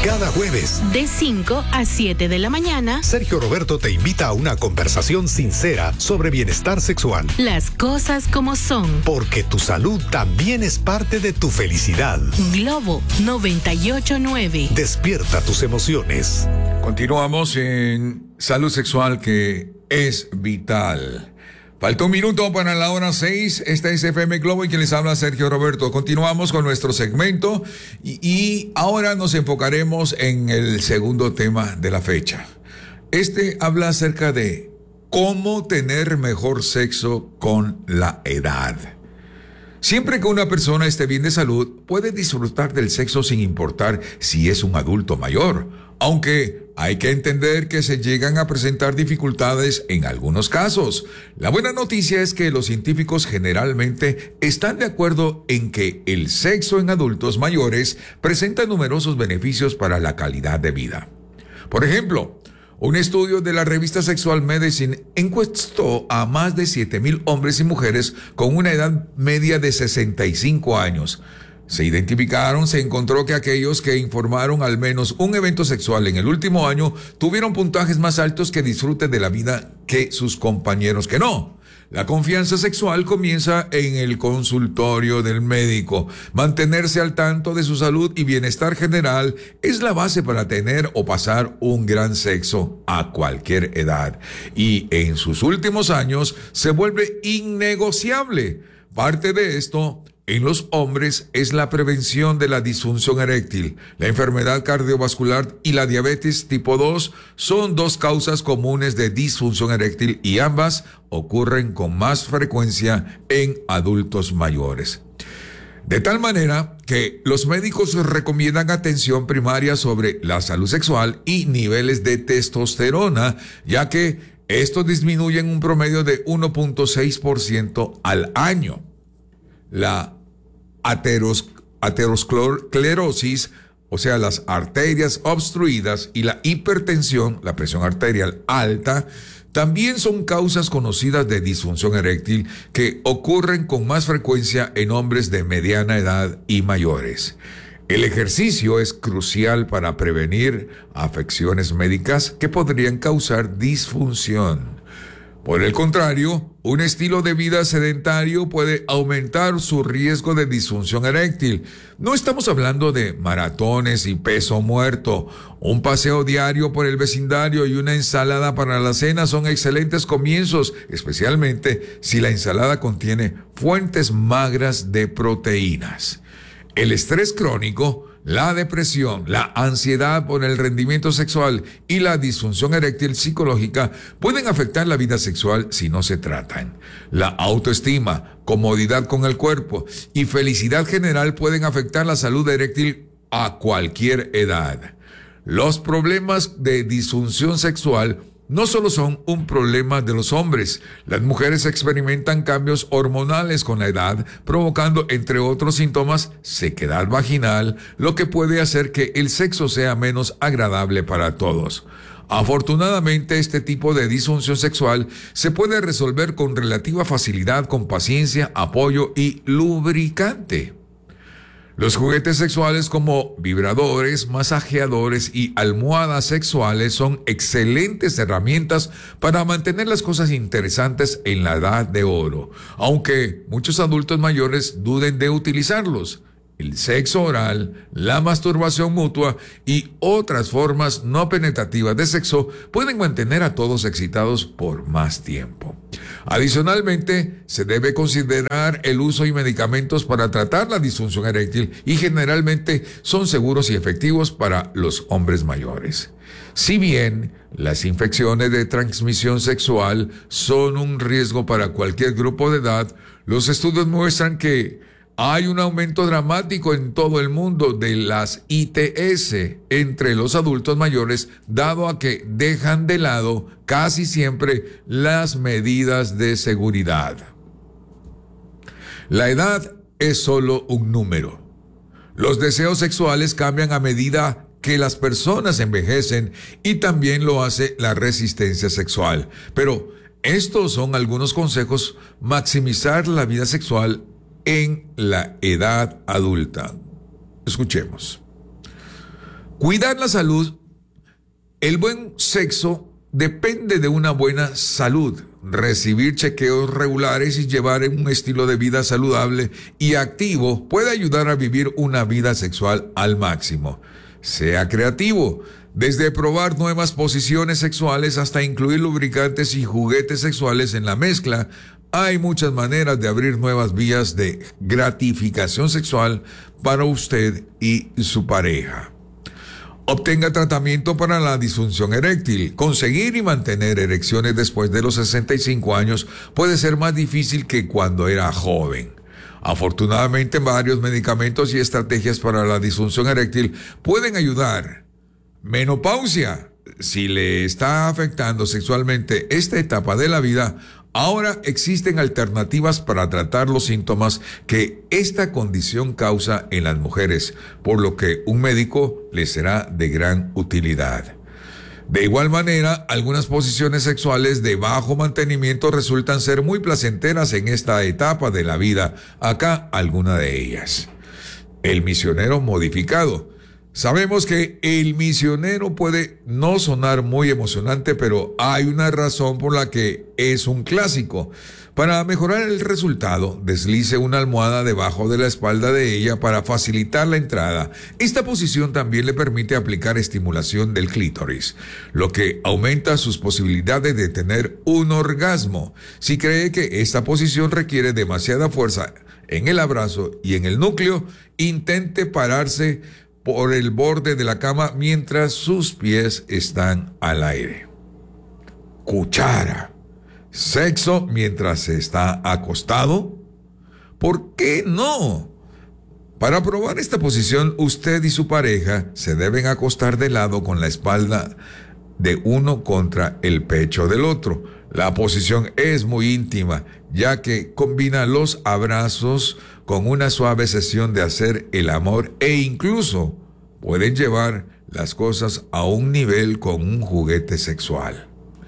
Cada jueves, de 5 a 7 de la mañana, Sergio Roberto te invita a una conversación sincera sobre bienestar sexual. Las cosas como son. Porque tu salud también es parte de tu felicidad. Globo 98.9. Despierta tus emociones. Continuamos en salud sexual, que es vital. Falta un minuto para la hora 6. Esta es FM Globo y quien les habla, Sergio Roberto. Continuamos con nuestro segmento y ahora nos enfocaremos en el segundo tema de la fecha. Este habla acerca de cómo tener mejor sexo con la edad. Siempre que una persona esté bien de salud, puede disfrutar del sexo sin importar si es un adulto mayor, aunque hay que entender que se llegan a presentar dificultades en algunos casos. La buena noticia es que los científicos generalmente están de acuerdo en que el sexo en adultos mayores presenta numerosos beneficios para la calidad de vida. Por ejemplo, un estudio de la revista Sexual Medicine encuestó a más de 7,000 hombres y mujeres con una edad media de 65 años. Se encontró que aquellos que informaron al menos un evento sexual en el último año tuvieron puntajes más altos que disfruten de la vida que sus compañeros que no. La confianza sexual comienza en el consultorio del médico. Mantenerse al tanto de su salud y bienestar general es la base para tener o pasar un gran sexo a cualquier edad. Y en sus últimos años se vuelve innegociable. Parte de esto en los hombres es la prevención de la disfunción eréctil. La enfermedad cardiovascular y la diabetes tipo 2 son dos causas comunes de disfunción eréctil y ambas ocurren con más frecuencia en adultos mayores. De tal manera que los médicos recomiendan atención primaria sobre la salud sexual y niveles de testosterona, ya que estos disminuyen un promedio de 1.6% al año. La aterosclerosis, o sea, las arterias obstruidas, y la hipertensión, la presión arterial alta, también son causas conocidas de disfunción eréctil que ocurren con más frecuencia en hombres de mediana edad y mayores. El ejercicio es crucial para prevenir afecciones médicas que podrían causar disfunción. Por el contrario, un estilo de vida sedentario puede aumentar su riesgo de disfunción eréctil. No estamos hablando de maratones y peso muerto. Un paseo diario por el vecindario y una ensalada para la cena son excelentes comienzos, especialmente si la ensalada contiene fuentes magras de proteínas. El estrés crónico, la depresión, la ansiedad por el rendimiento sexual y la disfunción eréctil psicológica pueden afectar la vida sexual si no se tratan. La autoestima, comodidad con el cuerpo y felicidad general pueden afectar la salud eréctil a cualquier edad. Los problemas de disfunción sexual no solo son un problema de los hombres. Las mujeres experimentan cambios hormonales con la edad, provocando, entre otros síntomas, sequedad vaginal, lo que puede hacer que el sexo sea menos agradable para todos. Afortunadamente, este tipo de disfunción sexual se puede resolver con relativa facilidad, con paciencia, apoyo y lubricante. Los juguetes sexuales como vibradores, masajeadores y almohadas sexuales son excelentes herramientas para mantener las cosas interesantes en la edad de oro, aunque muchos adultos mayores duden de utilizarlos. El sexo oral, la masturbación mutua y otras formas no penetrativas de sexo pueden mantener a todos excitados por más tiempo. Adicionalmente, se debe considerar el uso de medicamentos para tratar la disfunción eréctil y generalmente son seguros y efectivos para los hombres mayores. Si bien las infecciones de transmisión sexual son un riesgo para cualquier grupo de edad, los estudios muestran que hay un aumento dramático en todo el mundo de las ITS entre los adultos mayores, dado a que dejan de lado casi siempre las medidas de seguridad. La edad es solo un número. Los deseos sexuales cambian a medida que las personas envejecen y también lo hace la resistencia sexual. Pero estos son algunos consejos: maximizar la vida sexual en la edad adulta. Escuchemos. Cuidar la salud. El buen sexo depende de una buena salud. Recibir chequeos regulares y llevar un estilo de vida saludable y activo puede ayudar a vivir una vida sexual al máximo. Sea creativo, desde probar nuevas posiciones sexuales hasta incluir lubricantes y juguetes sexuales en la mezcla. Hay muchas maneras de abrir nuevas vías de gratificación sexual para usted y su pareja. Obtenga tratamiento para la disfunción eréctil. Conseguir y mantener erecciones después de los 65 años puede ser más difícil que cuando era joven. Afortunadamente, varios medicamentos y estrategias para la disfunción eréctil pueden ayudar. Menopausia. Si le está afectando sexualmente esta etapa de la vida, ahora existen alternativas para tratar los síntomas que esta condición causa en las mujeres, por lo que un médico les será de gran utilidad. De igual manera, algunas posiciones sexuales de bajo mantenimiento resultan ser muy placenteras en esta etapa de la vida. Acá alguna de ellas. El misionero modificado. Sabemos que el misionero puede no sonar muy emocionante, pero hay una razón por la que es un clásico. Para mejorar el resultado, deslice una almohada debajo de la espalda de ella para facilitar la entrada. Esta posición también le permite aplicar estimulación del clítoris, lo que aumenta sus posibilidades de tener un orgasmo. Si cree que esta posición requiere demasiada fuerza en el abrazo y en el núcleo, intente pararse por el borde de la cama mientras sus pies están al aire. Cuchara. ¿Sexo mientras se está acostado? ¿Por qué no? Para probar esta posición, usted y su pareja se deben acostar de lado con la espalda de uno contra el pecho del otro. La posición es muy íntima, ya que combina los abrazos con una suave sesión de hacer el amor e incluso pueden llevar las cosas a un nivel con un juguete sexual.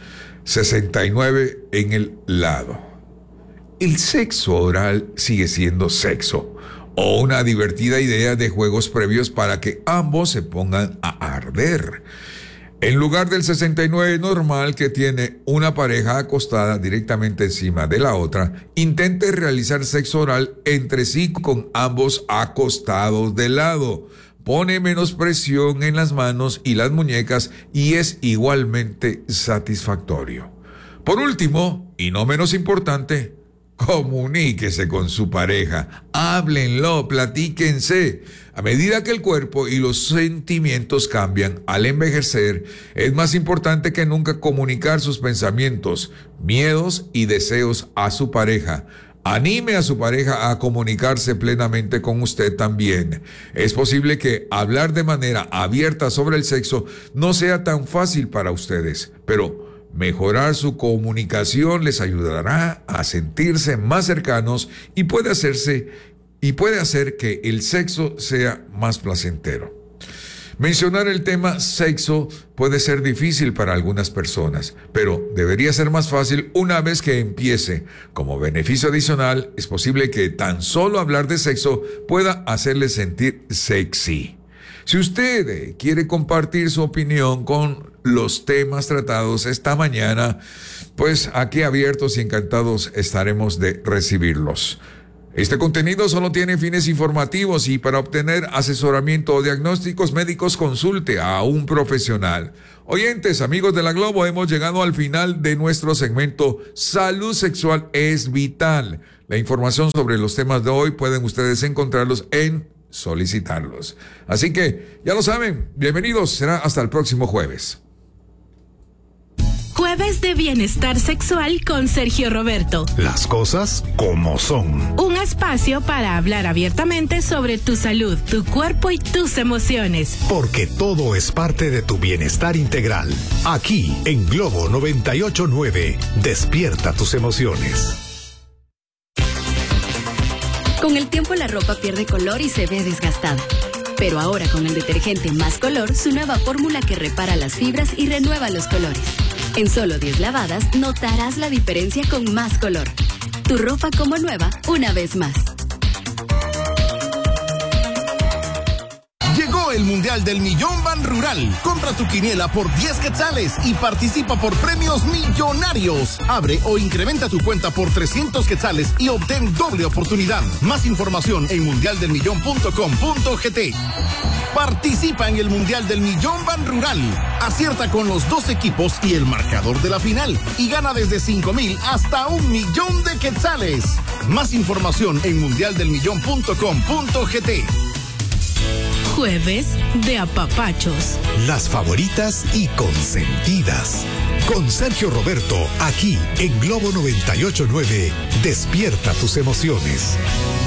69 en el lado. El sexo oral sigue siendo sexo, o una divertida idea de juegos previos para que ambos se pongan a arder. En lugar del 69 normal que tiene una pareja acostada directamente encima de la otra, intente realizar sexo oral entre sí con ambos acostados de lado. Pone menos presión en las manos y las muñecas y es igualmente satisfactorio. Por último, y no menos importante, comuníquese con su pareja, háblenlo, platíquense. A medida que el cuerpo y los sentimientos cambian al envejecer, es más importante que nunca comunicar sus pensamientos, miedos y deseos a su pareja. Anime a su pareja a comunicarse plenamente con usted también. Es posible que hablar de manera abierta sobre el sexo no sea tan fácil para ustedes, pero mejorar su comunicación les ayudará a sentirse más cercanos y puede hacer que el sexo sea más placentero. Mencionar el tema sexo puede ser difícil para algunas personas, pero debería ser más fácil una vez que empiece. Como beneficio adicional, es posible que tan solo hablar de sexo pueda hacerle sentir sexy. Si usted quiere compartir su opinión con los temas tratados esta mañana, pues aquí abiertos y encantados estaremos de recibirlos. Este contenido solo tiene fines informativos y para obtener asesoramiento o diagnósticos médicos consulte a un profesional. Oyentes, amigos de la Globo, hemos llegado al final de nuestro segmento Salud Sexual es Vital. La información sobre los temas de hoy pueden ustedes encontrarlos en Solicitarlos. Así que, ya lo saben, bienvenidos, será hasta el próximo jueves. Jueves de Bienestar Sexual con Sergio Roberto. Las cosas como son. Un espacio para hablar abiertamente sobre tu salud, tu cuerpo y tus emociones. Porque todo es parte de tu bienestar integral. Aquí, en Globo 98.9, despierta tus emociones. Con el tiempo la ropa pierde color y se ve desgastada. Pero ahora con el detergente Más Color, su nueva fórmula que repara las fibras y renueva los colores. En solo 10 lavadas notarás la diferencia con Más Color. Tu ropa como nueva una vez más. Llegó el Mundial del Millón Ban Rural. Compra tu quiniela por 10 quetzales y participa por premios millonarios. Abre o incrementa tu cuenta por 300 quetzales y obtén doble oportunidad. Más información en mundialdelmillón.com.gt. Participa en el Mundial del Millón Ban Rural. Acierta con los 2 equipos y el marcador de la final y gana desde 5,000 hasta 1,000,000 de quetzales. Más información en mundialdelmillón.com.gt. Jueves de apapachos. Las favoritas y consentidas. Con Sergio Roberto, aquí en Globo 98.9. Despierta tus emociones.